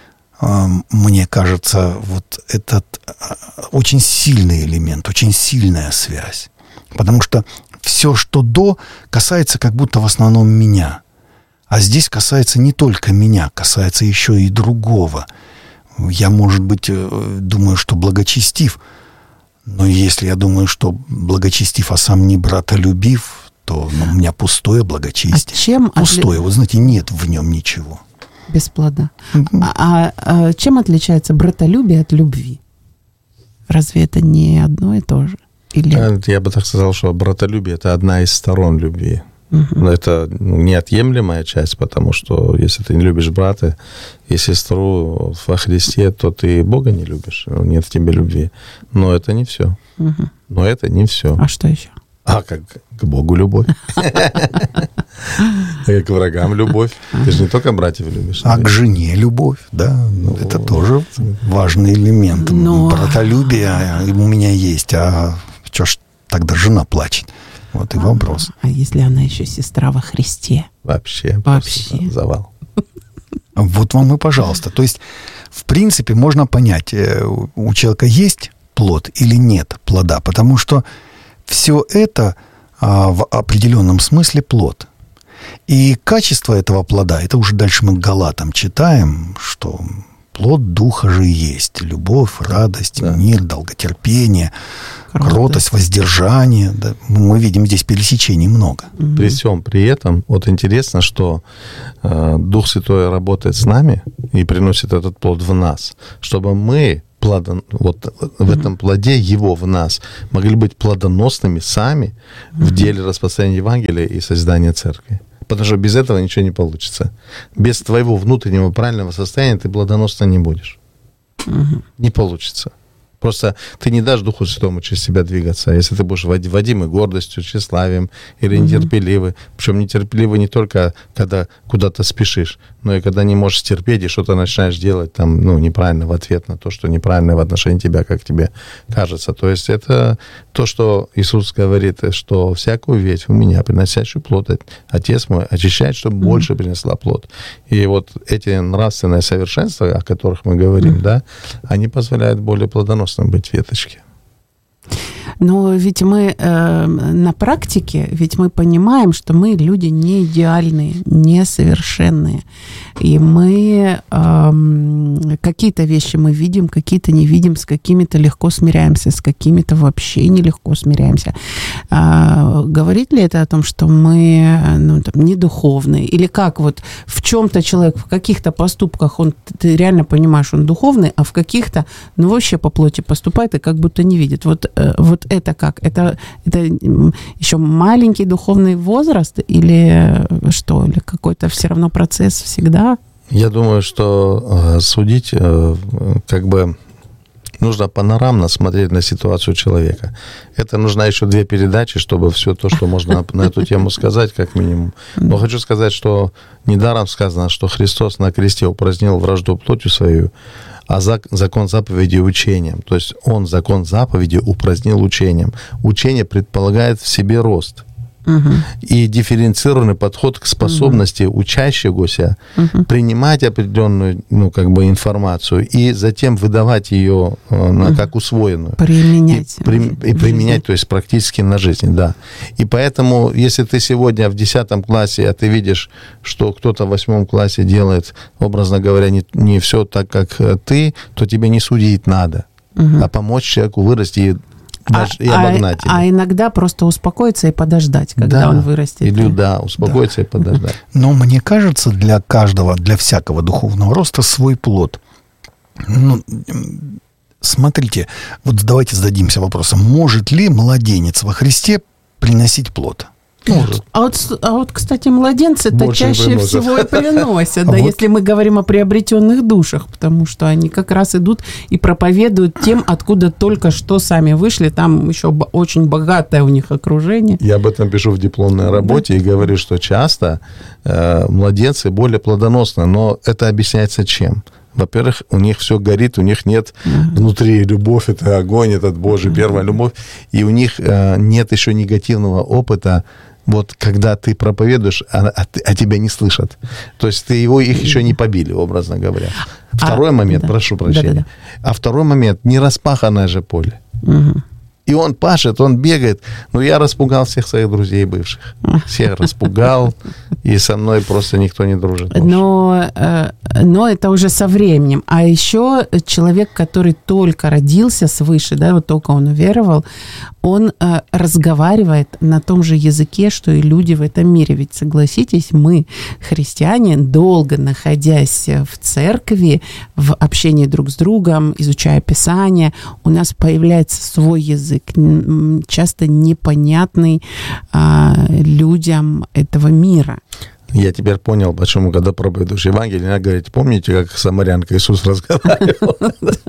Мне кажется, вот этот очень сильный элемент, очень сильная связь. Потому что все, что до, касается как будто в основном меня. А здесь касается не только меня, касается еще и другого. Я, может быть, думаю, что благочестив, но если я думаю, что благочестив, а сам не братолюбив, то ну, у меня пустое благочестие. А чем пустое, отли... вы знаете, нет в нем ничего. Без плода. Mm-hmm. А, а, а чем отличается братолюбие от любви? Разве это не одно и то же? Или... Я бы так сказал, что братолюбие – это одна из сторон любви. Uh-huh. Но это ну, неотъемлемая часть, потому что если ты не любишь брата и сестру во Христе, то ты Бога не любишь, нет в тебе любви. Но это не все. Uh-huh. Но это не все. А что еще? А как к Богу любовь. А к врагам любовь. Ты же не только братьев любишь. А к жене любовь, да. Это тоже важный элемент. Братолюбие у меня есть, а что ж тогда жена плачет? Вот и вопрос. А если она еще сестра во Христе? Вообще. Вообще. Завал. Вот вам и пожалуйста. То есть, в принципе, можно понять, у человека есть плод или нет плода, потому что все это а, в определенном смысле плод. И качество этого плода, это уже дальше мы к Галатам читаем, что плод духа же есть. Любовь, радость, да. Мир, долготерпение, Круто. кротость, воздержание. Да. Мы видим здесь пересечений много. При всем при этом, вот интересно, что э, Дух Святой работает с нами и приносит этот плод в нас, чтобы мы плодон, вот в этом плоде его в нас могли быть плодоносными сами в деле распространения Евангелия и созидания церкви. Потому что без этого ничего не получится. Без твоего внутреннего правильного состояния ты плодоносным не будешь. Угу. Не получится. Просто ты не дашь Духу Святому через себя двигаться. Если ты будешь водимый гордостью, тщеславием или нетерпеливый. Причем нетерпеливый не только, когда куда-то спешишь, но и когда не можешь терпеть и что-то начинаешь делать там, ну, неправильно в ответ на то, что неправильно в отношении тебя, как тебе кажется. То есть это то, что Иисус говорит, что всякую ветвь у меня, приносящую плод, Отец мой очищает, чтобы mm-hmm. больше принесла плод. И вот эти нравственные совершенства, о которых мы говорим, mm-hmm. да, они позволяют более плодоносным быть веточке. Но ведь мы э, на практике, ведь мы понимаем, что мы люди не идеальные, несовершенные. И мы э, какие-то вещи мы видим, какие-то не видим, с какими-то легко смиряемся, с какими-то вообще нелегко смиряемся. А, говорит ли это о том, что мы ну, там, не духовные? Или как вот в чем-то человек, в каких-то поступках, он, ты реально понимаешь, он духовный, а в каких-то, ну вообще по плоти поступает и как будто не видит. Вот, вот это как? Это, это еще маленький духовный возраст или что? Или какой-то все равно процесс всегда? Я думаю, что судить как бы нужно панорамно смотреть на ситуацию человека. Это нужна еще две передачи, чтобы все то, что можно на эту тему сказать, как минимум. Но хочу сказать, что недаром сказано, что Христос на кресте упразднил вражду плотью свою, а закон заповеди учением. То есть он закон заповеди упразднил учением. Учение предполагает в себе рост. Угу. И дифференцированный подход к способности угу. учащегося угу. принимать определенную ну, как бы информацию и затем выдавать ее угу. как усвоенную. Применять. И, при, и применять, то есть практически на жизнь, да. И поэтому, если ты сегодня в десятом классе, а ты видишь, что кто-то в восьмом классе делает, образно говоря, не, не все так, как ты, то тебе не судить надо, угу. а помочь человеку вырасти и А, и обогнать а, а иногда просто успокоиться и подождать, когда да, он вырастет. Или, да, успокоиться да. и подождать. Но мне кажется, для каждого, для всякого духовного роста свой плод. Ну, смотрите, вот давайте зададимся вопросом, может ли младенец во Христе приносить плод? Может. А вот, а вот, кстати, младенцы-то чаще всего и приносят, да, а если вот... мы говорим о приобретенных душах, потому что они как раз идут и проповедуют тем, откуда только что сами вышли, там еще очень богатое у них окружение. Я об этом пишу в дипломной работе да. и говорю, что часто э, младенцы более плодоносны, но это объясняется чем? Во-первых, у них все горит, у них нет uh-huh. внутри любовь, это огонь, это Божий, uh-huh. первая любовь, и у них э, нет еще негативного опыта, вот когда ты проповедуешь, а, а, а тебя не слышат. То есть ты его, их еще не побили, образно говоря. Второй а, момент, да. прошу прощения. Да, да, да. А второй момент, не распаханное же поле. Угу. И он пашет, он бегает. Но я распугал всех своих друзей бывших. Всех распугал, и со мной просто никто не дружит больше. Но, но это уже со временем. А еще человек, который только родился свыше, да, вот только он уверовал, он разговаривает на том же языке, что и люди в этом мире. Ведь, согласитесь, мы, христиане, долго находясь в церкви, в общении друг с другом, изучая Писание, у нас появляется свой язык, часто непонятный а, людям этого мира. Я теперь понял, почему, когда проповедуешь Евангелие, она говорит, помните, как самарянка Иисус разговаривал?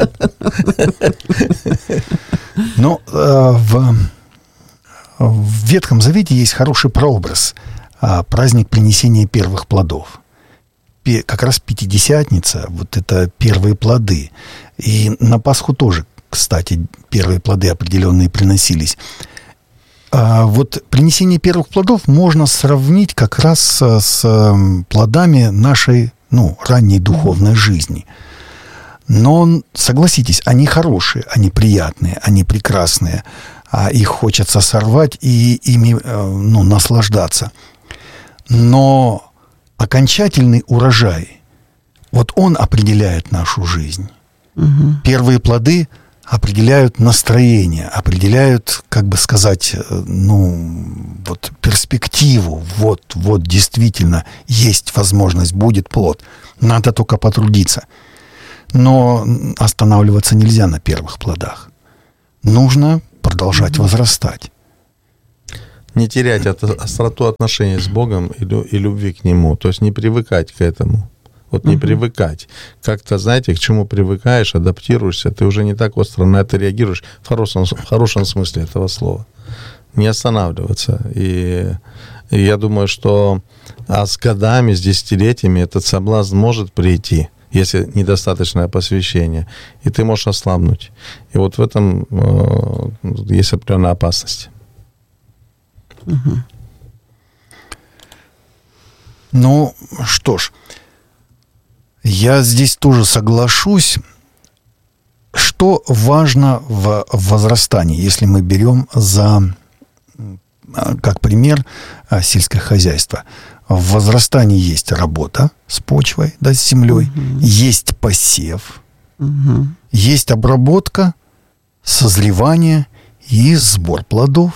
Ну, в Ветхом Завете есть хороший прообраз. Праздник принесения первых плодов. Как раз Пятидесятница, вот это первые плоды. И на Пасху тоже, кстати, первые плоды определенные приносились. А вот принесение первых плодов можно сравнить как раз с, с плодами нашей, ну, ранней духовной жизни. Но, согласитесь, они хорошие, они приятные, они прекрасные. А их хочется сорвать и ими, ну, наслаждаться. Но окончательный урожай, вот он определяет нашу жизнь. Угу. Первые плоды определяют настроение, определяют, как бы сказать, ну, вот перспективу. Вот, вот действительно есть возможность, будет плод. Надо только потрудиться. Но останавливаться нельзя на первых плодах. Нужно продолжать mm-hmm. возрастать. Не терять остроту отношений с Богом и любви к Нему. То есть не привыкать к этому. Вот не uh-huh. привыкать. Как-то, знаете, к чему привыкаешь, адаптируешься, ты уже не так остро на это реагируешь в хорошем, в хорошем смысле этого слова. Не останавливаться. И, и я думаю, что а с годами, с десятилетиями этот соблазн может прийти, если недостаточное посвящение, и ты можешь ослабнуть. И вот в этом э, есть определенная опасность. Uh-huh. Ну, что ж, я здесь тоже соглашусь. Что важно в возрастании, если мы берем за, как пример, сельское хозяйство? В возрастании есть работа с почвой, да, с землей, угу. есть посев, угу. есть обработка, созревание и сбор плодов.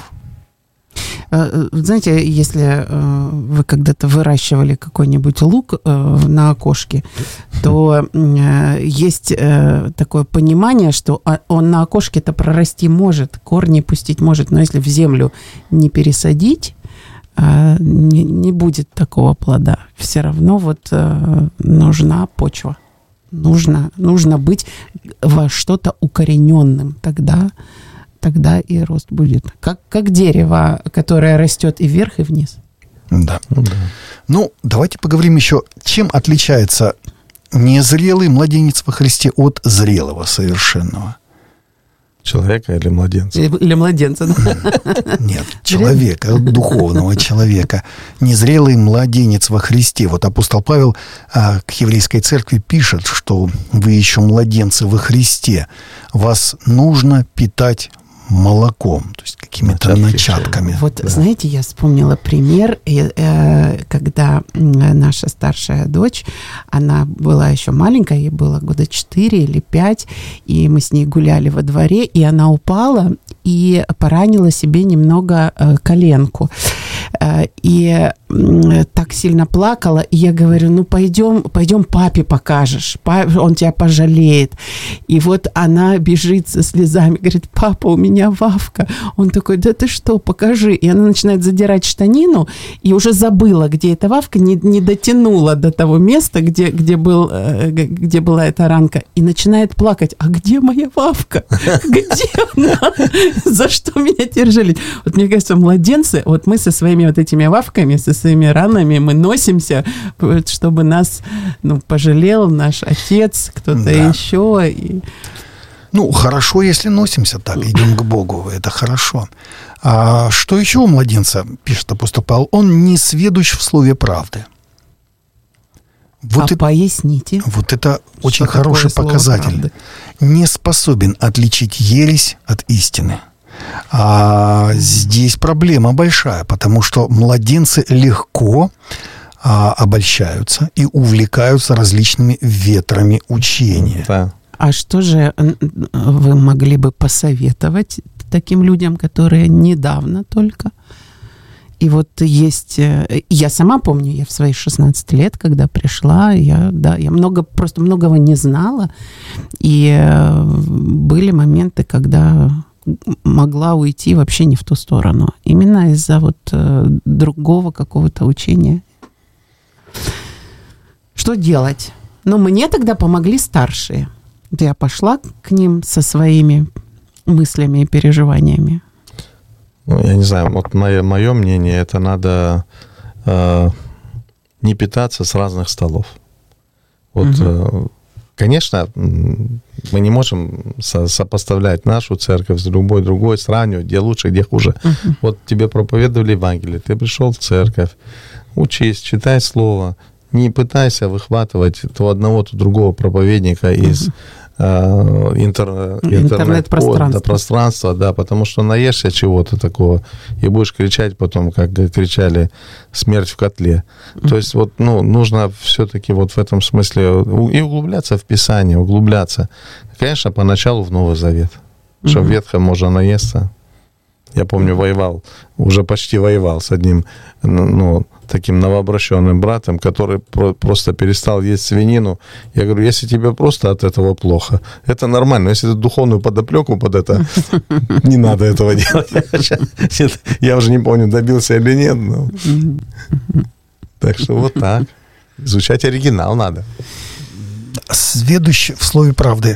Знаете, если вы когда-то выращивали какой-нибудь лук на окошке, то есть такое понимание, что он на окошке-то прорасти может, корни пустить может, но если в землю не пересадить, не, не будет такого плода. Все равно вот нужна почва. Нужно, нужно быть во что-то укорененным. Тогда тогда и рост будет. Как, как дерево, которое растет и вверх, и вниз. Да. Ну, да. Ну, давайте поговорим еще, чем отличается незрелый младенец во Христе от зрелого совершенного. Человека или младенца? Или, или младенца, да? Нет, человека, духовного человека. Незрелый младенец во Христе. Вот апостол Павел а, к еврейской церкви пишет, что вы еще младенцы во Христе. Вас нужно питать молоком, то есть какими-то Начатки. начатками. Вот, да. Знаете, я вспомнила пример, когда наша старшая дочь, она была еще маленькая, ей было года четыре или пять, и мы с ней гуляли во дворе, и она упала и поранила себе немного коленку. И так сильно плакала, и я говорю, ну пойдем, пойдем папе покажешь, он тебя пожалеет. И вот она бежит со слезами, говорит, папа, у меня вавка. Он такой, да ты что, покажи. И она начинает задирать штанину, и уже забыла, где эта вавка, не, не дотянула до того места, где, где, был, где была эта ранка, и начинает плакать, а где моя вавка? Где она? За что меня теперь жалеть? Вот мне кажется, младенцы, вот мы со своими вот этими вавками, со своими ранами, мы носимся, чтобы нас, ну, пожалел наш отец, кто-то да. еще. И... Ну, хорошо, если носимся так, идем к Богу, это хорошо. А что еще у младенца, пишет апостол Павел, он не сведущ в слове правды. Вот а это, поясните. Вот это очень хороший показатель. Не способен отличить ересь от истины. А здесь проблема большая, потому что младенцы легко а, обольщаются и увлекаются различными ветрами учения. Да. А что же вы могли бы посоветовать таким людям, которые недавно только? И вот есть... Я сама помню, я в свои шестнадцать лет, когда пришла, я, да, я много, просто многого не знала. И были моменты, когда могла уйти вообще не в ту сторону. Именно из-за вот другого какого-то учения. Что делать? Ну, мне тогда помогли старшие. Я пошла к ним со своими мыслями и переживаниями. Ну, я не знаю, вот мое, мое мнение, это надо э, не питаться с разных столов. Вот, угу. э, конечно, мы не можем со- сопоставлять нашу церковь с любой другой, сравнивать, где лучше, где хуже. Угу. Вот тебе проповедовали Евангелие, ты пришел в церковь, учись, читай слово, не пытайся выхватывать то одного, то другого проповедника из угу. э, интер, интернет-пространства, пространства, да, потому что наешься чего-то такого и будешь кричать потом, как кричали, смерть в котле. Угу. То есть вот, ну, нужно все-таки вот в этом смысле и углубляться в Писание, углубляться. Конечно, поначалу в Новый Завет, угу. что в Ветхом можно наесться. Я помню, воевал, уже почти воевал с одним, ну, таким новообращенным братом, который про- просто перестал есть свинину. Я говорю, если тебе просто от этого плохо, это нормально. Если ты духовную подоплеку под это, не надо этого делать. Я уже не помню, добился или нет. Но... Так что вот так. Изучать оригинал надо. Следующее в слове правды.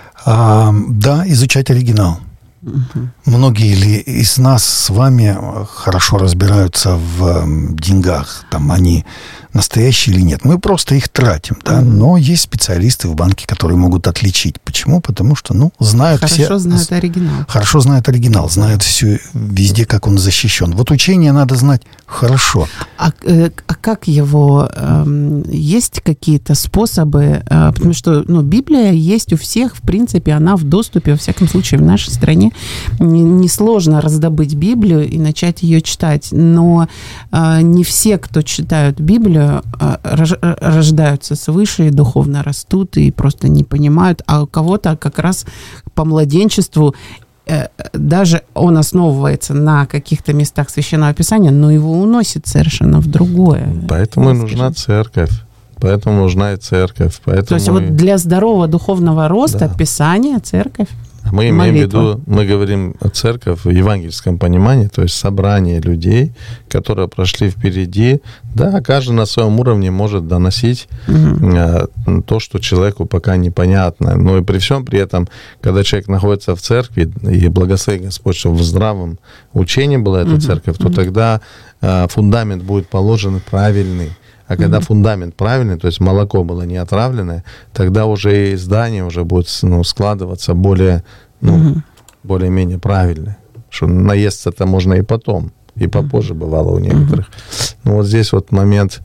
А, да, изучать оригинал. Угу. Многие ли из нас с вами хорошо разбираются в деньгах, там они настоящие или нет. Мы просто их тратим, да, угу. но есть специалисты в банке, которые могут отличить. Почему? Потому что, ну, знают хорошо все... Хорошо знают оригинал. Хорошо знают оригинал, знают все везде, как он защищен. Вот учение надо знать хорошо. А, э, а как его... Э, есть какие-то способы? Э, потому что, ну, Библия есть у всех, в принципе, она в доступе, во всяком случае, в нашей стране. Несложно раздобыть Библию и начать ее читать. Но э, не все, кто читают Библию, рождаются свыше и духовно растут и просто не понимают, а у кого-то как раз по младенчеству даже он основывается на каких-то местах Священного Писания, но его уносит совершенно в другое. Поэтому и нужна церковь. Поэтому нужна и церковь. Поэтому То есть и... вот для здорового духовного роста да. Писание, церковь. Мы имеем в виду, мы говорим о церковь в евангельском понимании, то есть собрание людей, которые прошли впереди. Да, каждый на своем уровне может доносить угу. то, что человеку пока непонятно. Но и при всем при этом, когда человек находится в церкви, и благослови Господь, чтобы в здравом учении была эта угу. церковь, то угу. тогда фундамент будет положен правильный. А когда mm-hmm. фундамент правильный, то есть молоко было не отравленное, тогда уже и здание уже будет, ну, складываться более, ну, mm-hmm. более-менее правильно. Что наесться-то можно и потом, и попозже mm-hmm. бывало у некоторых. Mm-hmm. Но вот здесь вот момент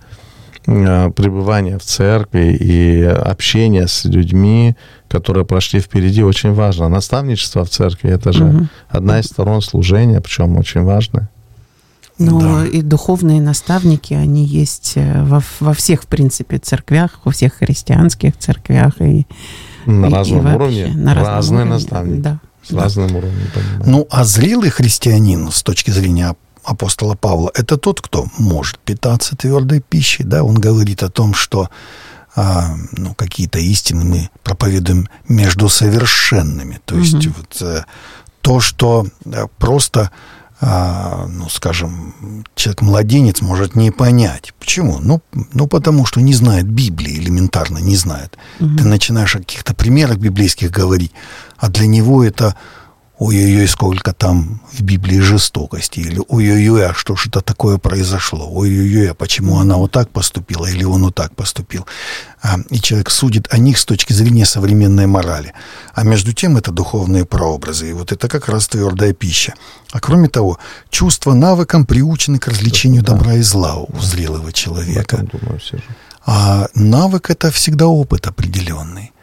э, пребывания в церкви и общения с людьми, которые прошли впереди, очень важно. Наставничество в церкви – это же mm-hmm. одна из сторон служения, причем очень важная. Ну, да. И духовные наставники, они есть во, во всех, в принципе, церквях, во всех христианских церквях. И, на и, разном и вообще, уровне, на разном разные уровне, наставники, да. с да. разным уровнем понимания. Ну, а зрелый христианин, с точки зрения апостола Павла, это тот, кто может питаться твердой пищей, да, он говорит о том, что а, ну, какие-то истины мы проповедуем между совершенными, то есть угу. вот а, то, что а, просто... А, ну, скажем, человек-младенец может не понять. Почему? Ну, ну, потому что не знает Библии, элементарно не знает. Угу. Ты начинаешь о каких-то примерах библейских говорить, а для него это ой-ой-ой, сколько там в Библии жестокости, или ой-ой-ой, а что же это такое произошло, ой-ой-ой, а почему она вот так поступила, или он вот так поступил. А, и человек судит о них с точки зрения современной морали. А между тем это духовные прообразы, и вот это как раз твердая пища. А кроме того, чувства навыкам приучены к развлечению да. добра и зла у зрелого человека. Думаю, а навык – это всегда опыт определенный.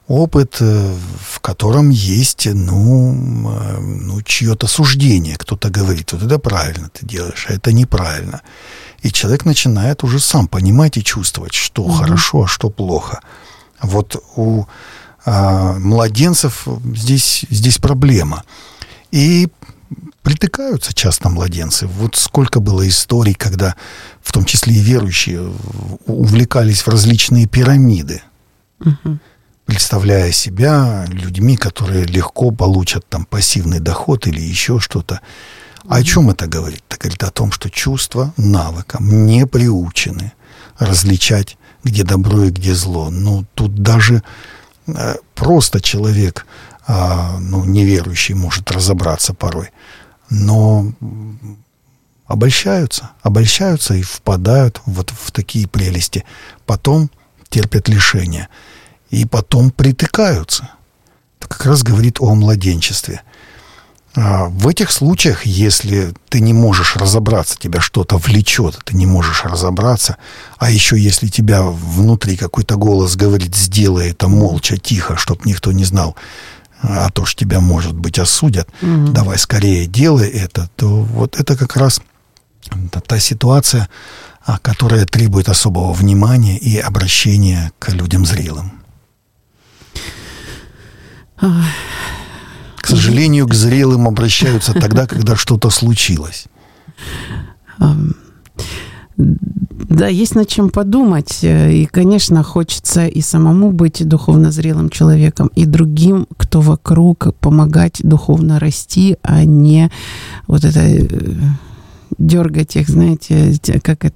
опыт, в котором есть, ну, ну чье-то суждение. Кто-то говорит, вот это правильно ты делаешь, а это неправильно. И человек начинает уже сам понимать и чувствовать, что mm-hmm. хорошо, а что плохо. Вот у а, младенцев здесь, здесь проблема. И притыкаются часто младенцы. Вот сколько было историй, когда, в том числе и верующие, увлекались в различные пирамиды. Mm-hmm. Представляя себя людьми, которые легко получат там пассивный доход или еще что-то. А о чем это говорит? Это говорит о том, что чувства навыкам не приучены различать, где добро и где зло. Ну, тут даже э, просто человек, э, ну, неверующий, может разобраться порой. Но обольщаются, обольщаются и впадают вот в такие прелести. Потом терпят лишения. И потом притыкаются. Это как раз говорит о младенчестве. А в этих случаях, если ты не можешь разобраться, тебя что-то влечет, ты не можешь разобраться, а еще если тебя внутри какой-то голос говорит, сделай это молча, тихо, чтобы никто не знал, а то ж тебя, может быть, осудят, mm-hmm. давай скорее делай это, то вот это как раз та ситуация, которая требует особого внимания и обращения к людям зрелым. К сожалению, к зрелым обращаются тогда, когда что-то случилось. Да, есть над чем подумать. И, конечно, хочется и самому быть духовно зрелым человеком, и другим, кто вокруг, помогать духовно расти, а не вот это дергать их, знаете, как это